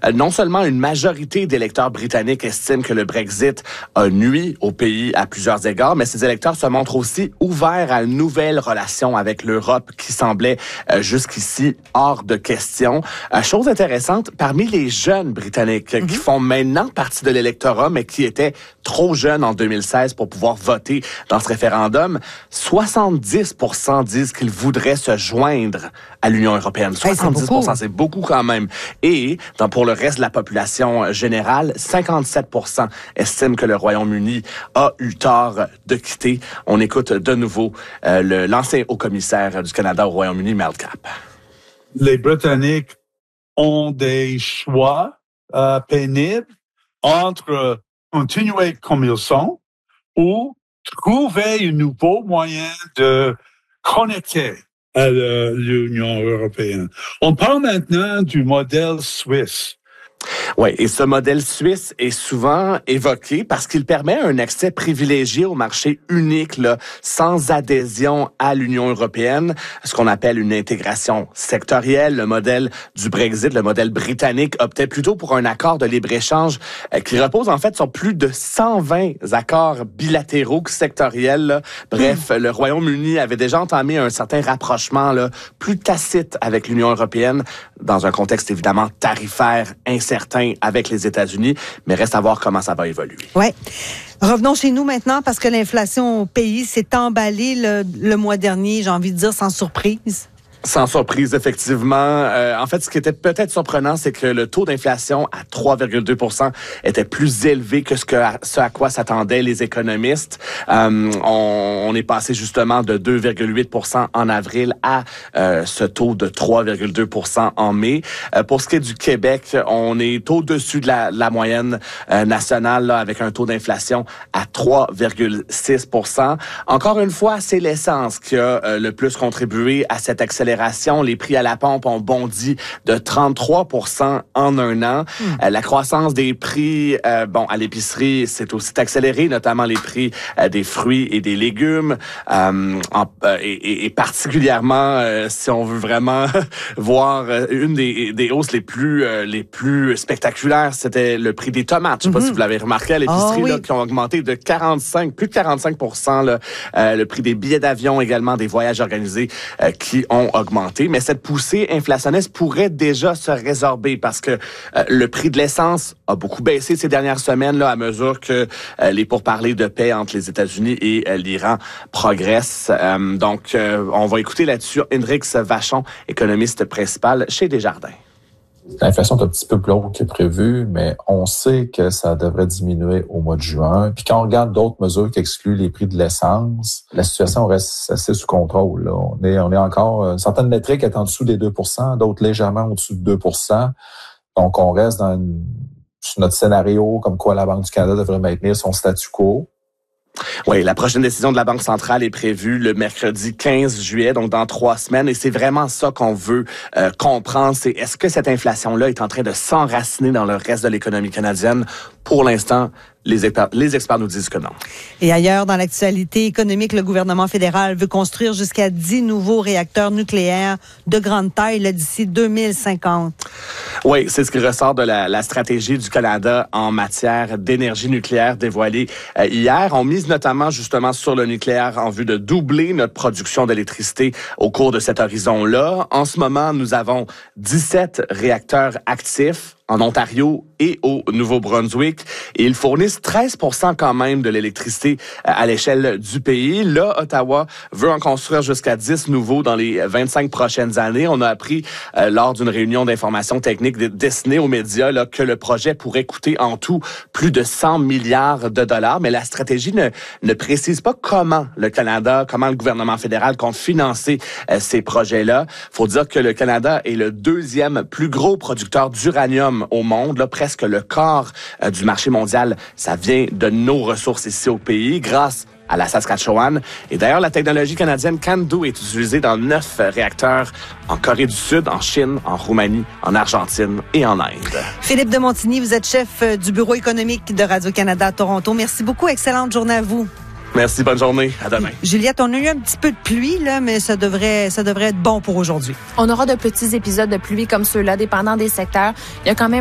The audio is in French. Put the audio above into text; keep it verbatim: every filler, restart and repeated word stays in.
Euh, non seulement une majorité d'électeurs britanniques estiment que le Brexit a nui au pays à plusieurs égards, mais ces électeurs se montrent aussi ouverts à une nouvelle relation avec l'Europe qui semblait euh, jusqu'ici hors de question. Euh, chose intéressante, parmi les jeunes britanniques mm-hmm. qui font maintenant partie de l'électorat, mais qui étaient trop jeunes en deux mille seize pour pouvoir voter dans ce référendum, soixante-dix pour cent disent qu'ils voudraient se joindre à l'Union européenne. soixante-dix pour cent, hey, c'est, beaucoup. c'est beaucoup quand même. Et dans, pour le reste de la population générale, cinquante-sept pour cent estiment que le Royaume-Uni a eu tort de quitter. On écoute de nouveau euh, le, l'ancien haut-commissaire du Canada au Royaume-Uni, Mel Capp. Les Britanniques ont des choix euh, pénibles entre continuer comme ils sont ou trouver un nouveau moyen de connecter à l'Union européenne. On parle maintenant du modèle suisse. Oui, et ce modèle suisse est souvent évoqué parce qu'il permet un accès privilégié au marché unique, là, sans adhésion à l'Union européenne, ce qu'on appelle une intégration sectorielle. Le modèle du Brexit, le modèle britannique, optait plutôt pour un accord de libre-échange euh, qui repose en fait sur plus de cent vingt accords bilatéraux sectoriels. Là. Bref, mmh. le Royaume-Uni avait déjà entamé un certain rapprochement là, plus tacite avec l'Union européenne dans un contexte évidemment tarifaire incertain avec les États-Unis, mais reste à voir comment ça va évoluer. Ouais. Revenons chez nous maintenant parce que l'inflation au pays s'est emballée le, le mois dernier, j'ai envie de dire sans surprise. Sans surprise, effectivement. Euh, en fait, ce qui était peut-être surprenant, c'est que le taux d'inflation à trois virgule deux pour cent était plus élevé que ce, que, ce à quoi s'attendaient les économistes. Euh, on, on est passé justement de deux virgule huit pour cent en avril à euh, ce taux de trois virgule deux pour cent en mai. Euh, pour ce qui est du Québec, on est au-dessus de la, la moyenne euh, nationale là, avec un taux d'inflation à trois virgule six pour cent. Encore une fois, c'est l'essence qui a euh, le plus contribué à cette accélération. Les prix à la pompe ont bondi de trente-trois pour cent en un an. Mmh. Euh, la croissance des prix euh, bon, à l'épicerie s'est aussi accélérée, notamment les prix euh, des fruits et des légumes. Euh, en, euh, et, et particulièrement, euh, si on veut vraiment voir euh, une des, des hausses les plus, euh, les plus spectaculaires, c'était le prix des tomates. Je ne sais mmh. pas si vous l'avez remarqué à l'épicerie, oh, oui. là, qui ont augmenté de quarante-cinq, plus de quarante-cinq pour cent. Là, euh, le prix des billets d'avion également, des voyages organisés euh, qui ont augmenté, mais cette poussée inflationniste pourrait déjà se résorber parce que euh, le prix de l'essence a beaucoup baissé ces dernières semaines là, à mesure que euh, les pourparlers de paix entre les États-Unis et euh, l'Iran progressent. Euh, donc, euh, on va écouter là-dessus Hendrix Vachon, économiste principal chez Desjardins. L'inflation est un petit peu plus haute que prévu, mais on sait que ça devrait diminuer au mois de juin. Puis quand on regarde d'autres mesures qui excluent les prix de l'essence, la situation reste assez sous contrôle. Là. On est, on est encore, certaines métriques est en dessous des deux pour cent, d'autres légèrement au-dessus de deux pour cent. Donc on reste dans une, sur notre scénario comme quoi la Banque du Canada devrait maintenir son statu quo. Oui, la prochaine décision de la Banque centrale est prévue le mercredi quinze juillet, donc dans trois semaines. Et c'est vraiment ça qu'on veut euh, comprendre. C'est est-ce que cette inflation-là est en train de s'enraciner dans le reste de l'économie canadienne? Pour l'instant, les experts, les experts nous disent que non. Et ailleurs, dans l'actualité économique, le gouvernement fédéral veut construire jusqu'à dix nouveaux réacteurs nucléaires de grande taille là, d'ici deux mille cinquante. Oui, c'est ce qui ressort de la, la stratégie du Canada en matière d'énergie nucléaire dévoilée euh, hier. On mise notamment justement sur le nucléaire en vue de doubler notre production d'électricité au cours de cet horizon-là. En ce moment, nous avons dix-sept réacteurs actifs en Ontario et au Nouveau-Brunswick. Et ils fournissent treize pour cent quand même de l'électricité à l'échelle du pays. Là, Ottawa veut en construire jusqu'à dix nouveaux dans les vingt-cinq prochaines années. On a appris euh, lors d'une réunion d'information technique destinée aux médias là, que le projet pourrait coûter en tout plus de cent milliards de dollars. Mais la stratégie ne, ne précise pas comment le Canada, comment le gouvernement fédéral compte financer euh, ces projets-là. Faut dire que le Canada est le deuxième plus gros producteur d'uranium au monde, là, presque le quart euh, du marché mondial. Ça vient de nos ressources ici au pays, grâce à la Saskatchewan. Et d'ailleurs, la technologie canadienne CANDU est utilisée dans neuf réacteurs en Corée du Sud, en Chine, en Roumanie, en Argentine et en Inde. Philippe de Montigny, vous êtes chef du bureau économique de Radio-Canada à Toronto. Merci beaucoup. Excellente journée à vous. Merci, bonne journée. À demain. Juliette, on a eu un petit peu de pluie, là, mais ça devrait, ça devrait être bon pour aujourd'hui. On aura de petits épisodes de pluie comme ceux-là, dépendant des secteurs. Il y a quand même